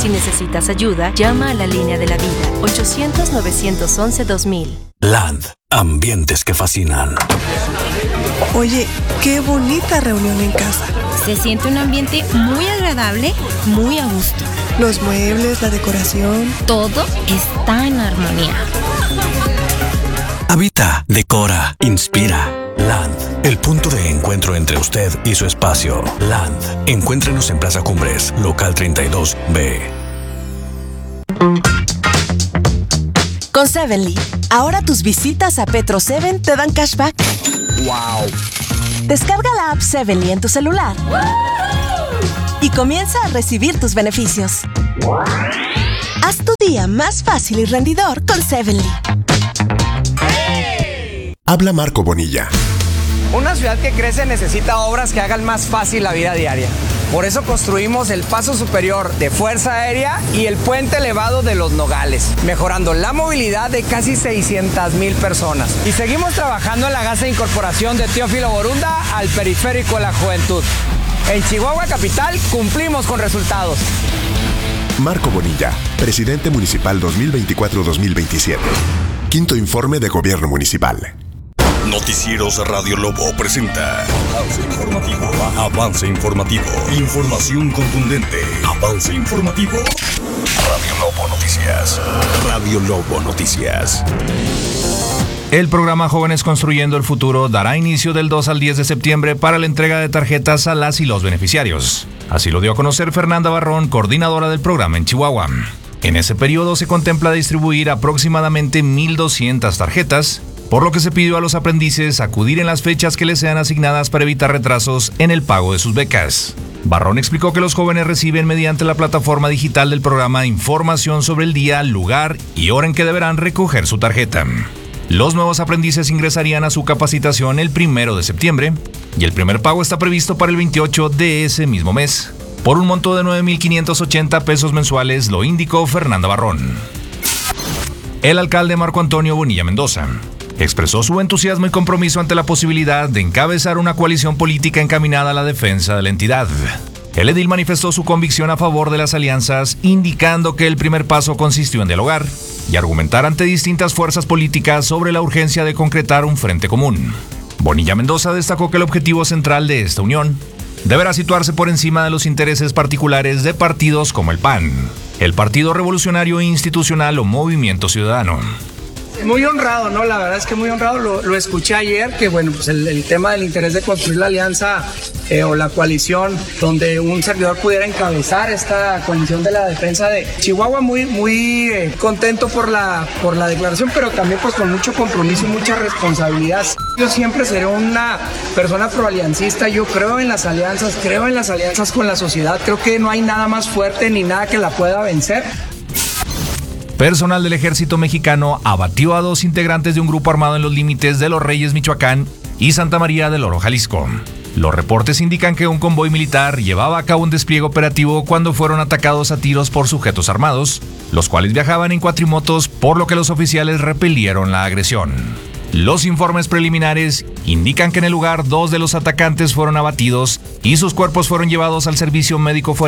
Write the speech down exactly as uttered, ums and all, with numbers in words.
Si necesitas ayuda, llama a la línea de la vida, ochocientos, novecientos once, dos mil. Land, ambientes que fascinan. Oye, qué bonita reunión en casa. Se siente un ambiente muy agradable, muy a gusto. Los muebles, la decoración. Todo está en armonía. Habita, decora, inspira. Land, el punto de encuentro entre usted y su espacio. Land, encuéntrenos en Plaza Cumbres, local treinta y dos B. Con Sevenly, ahora tus visitas a Petro siete te dan cashback. ¡Wow! Descarga la app Sevenly en tu celular y comienza a recibir tus beneficios. Haz tu día más fácil y rendidor con Sevenly. Habla Marco Bonilla. Una ciudad que crece necesita obras que hagan más fácil la vida diaria. Por eso construimos el paso superior de Fuerza Aérea y el puente elevado de Los Nogales, mejorando la movilidad de casi seiscientas mil personas. Y seguimos trabajando en la gasa de incorporación de Teófilo Borunda al periférico de la juventud. En Chihuahua Capital cumplimos con resultados. Marco Bonilla, presidente municipal dos mil veinticuatro a dos mil veintisiete. Quinto informe de gobierno municipal. Noticieros Radio Lobo presenta Avance Informativo. Avance Informativo. Información contundente. Avance Informativo. Radio Lobo Noticias. Radio Lobo Noticias. El programa Jóvenes Construyendo el Futuro dará inicio del dos al diez de septiembre para la entrega de tarjetas a las y los beneficiarios. Así lo dio a conocer Fernanda Barrón, coordinadora del programa en Chihuahua. En ese periodo se contempla distribuir aproximadamente mil doscientas tarjetas, por lo que se pidió a los aprendices acudir en las fechas que les sean asignadas para evitar retrasos en el pago de sus becas. Barrón explicó que los jóvenes reciben mediante la plataforma digital del programa información sobre el día, lugar y hora en que deberán recoger su tarjeta. Los nuevos aprendices ingresarían a su capacitación el primero de septiembre y el primer pago está previsto para el veintiocho de ese mismo mes, por un monto de nueve mil quinientos ochenta pesos mensuales, lo indicó Fernanda Barrón. El alcalde Marco Antonio Bonilla Mendoza expresó su entusiasmo y compromiso ante la posibilidad de encabezar una coalición política encaminada a la defensa de la entidad. El edil manifestó su convicción a favor de las alianzas, indicando que el primer paso consistió en dialogar y argumentar ante distintas fuerzas políticas sobre la urgencia de concretar un frente común. Bonilla Mendoza destacó que el objetivo central de esta unión deberá situarse por encima de los intereses particulares de partidos como el P A N, el Partido Revolucionario Institucional o Movimiento Ciudadano. Muy honrado, ¿no? La verdad es que muy honrado. Lo, lo escuché ayer, que bueno, pues el, el tema del interés de construir la alianza eh, o la coalición donde un servidor pudiera encabezar esta coalición de la defensa de Chihuahua. Muy, muy eh, contento por la, por la declaración, pero también pues con mucho compromiso y mucha responsabilidad. Yo siempre seré una persona proaliancista. Yo creo en las alianzas, creo en las alianzas con la sociedad. Creo que no hay nada más fuerte ni nada que la pueda vencer. Personal del Ejército Mexicano abatió a dos integrantes de un grupo armado en los límites de Los Reyes, Michoacán y Santa María del Oro, Jalisco. Los reportes indican que un convoy militar llevaba a cabo un despliegue operativo cuando fueron atacados a tiros por sujetos armados, los cuales viajaban en cuatrimotos, por lo que los oficiales repelieron la agresión. Los informes preliminares indican que en el lugar dos de los atacantes fueron abatidos y sus cuerpos fueron llevados al servicio médico forense